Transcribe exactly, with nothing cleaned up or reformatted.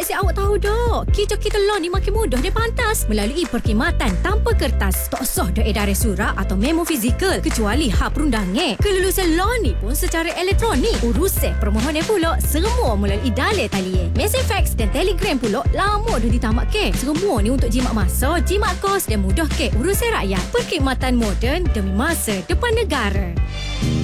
Asyik-asyik awak tahu dok, kicau kita loan ni makin mudah dia pantas melalui perkhidmatan tanpa kertas. Tak usah dah edarai surat atau memo fizikal kecuali hak perundangan. Kelulusan loan ni pun secara elektronik. Urusan permohonan pula semua melalui dalil talian. Mesej fax dan telegram pula lama dah ditamat ke. Semua ni untuk jimat masa, jimat kos dan mudah ke urusan rakyat. Perkhidmatan moden demi masa depan negara.